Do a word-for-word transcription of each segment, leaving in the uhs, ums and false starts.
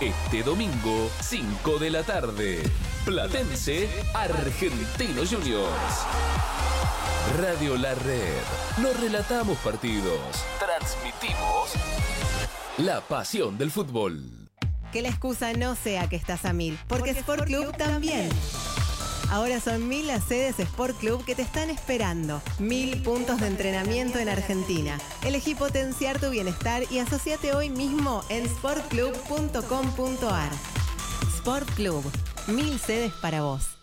Este domingo, cinco de la tarde. Platense, Argentino Juniors. Radio La Red. No relatamos partidos. Transmitimos la pasión del fútbol. Que la excusa no sea que estás a mil, porque, porque Sport Club, Club también. Ahora son mil las sedes Sport Club que te están esperando. Mil puntos de entrenamiento en Argentina. Elegí potenciar tu bienestar y asociate hoy mismo en sport club punto com punto a r. Sport Club, mil sedes para vos.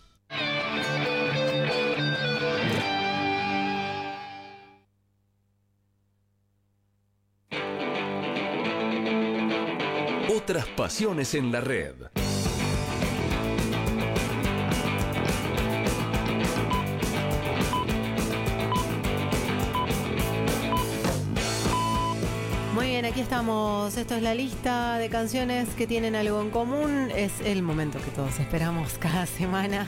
Otras pasiones en la red. Muy bien, aquí estamos. Esto es la lista de canciones que tienen algo en común. Es el momento que todos esperamos cada semana.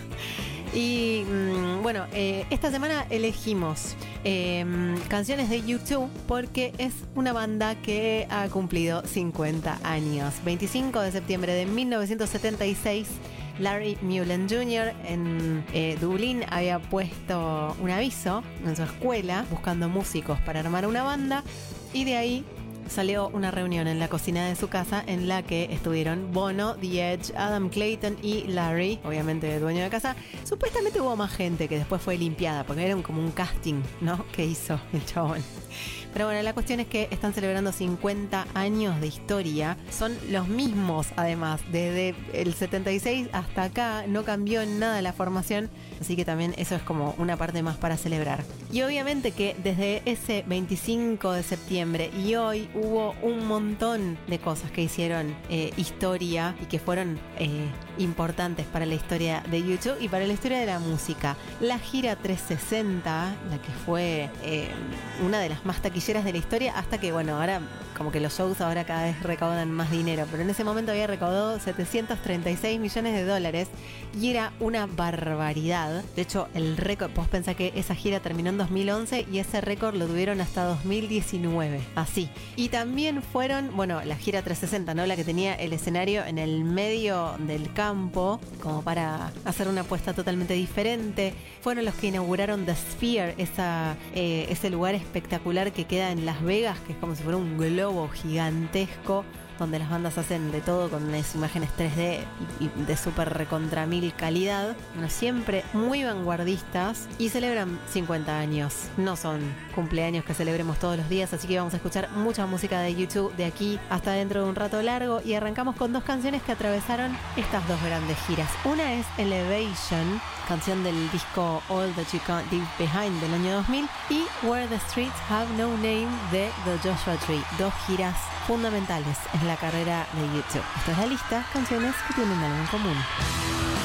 Y mmm, bueno, eh, esta semana elegimos eh, canciones de U dos porque es una banda que ha cumplido cincuenta años. veinticinco de septiembre de mil novecientos setenta y seis, Larry Mullen junior en eh, Dublín había puesto un aviso en su escuela buscando músicos para armar una banda, y de ahí salió una reunión en la cocina de su casa en la que estuvieron Bono, The Edge, Adam Clayton y Larry, obviamente el dueño de casa. Supuestamente hubo más gente que después fue limpiada porque era un, como un casting, ¿no?, que hizo el chabón. Pero bueno, la cuestión es que están celebrando cincuenta años de historia. Son los mismos, además, desde el setenta y seis hasta acá. No cambió en nada la formación, así que también eso es como una parte más para celebrar. Y obviamente que desde ese veinticinco de septiembre y hoy hubo un montón de cosas que hicieron eh, historia y que fueron eh, importantes para la historia de U dos y para la historia de la música. La gira trescientos sesenta, la que fue eh, una de las más taquilleras de la historia, hasta que bueno, ahora como que los shows ahora cada vez recaudan más dinero, pero en ese momento había recaudado setecientos treinta y seis millones de dólares y era una barbaridad. De hecho, el récord, vos pensás que esa gira terminó en dos mil once y ese récord lo tuvieron hasta dos mil diecinueve, así. Y también fueron, bueno, la gira trescientos sesenta, ¿no?, la que tenía el escenario en el medio del campo, como para hacer una apuesta totalmente diferente. Fueron los que inauguraron The Sphere, esa, eh, ese lugar espectacular que queda en Las Vegas, que es como si fuera un globo gigantesco, donde las bandas hacen de todo con unas imágenes tres D y, y de súper recontra mil calidad. Bueno, siempre muy vanguardistas y celebran cincuenta años. No son cumpleaños que celebremos todos los días, así que vamos a escuchar mucha música de U dos de aquí hasta dentro de un rato largo, y arrancamos con dos canciones que atravesaron estas dos grandes giras. Una es Elevation, canción del disco All That You Can't Leave Behind del año dos mil, y Where the Streets Have No Name de The Joshua Tree, dos giras fundamentales en la carrera de U dos. Esta es la lista, canciones que tienen algo en común.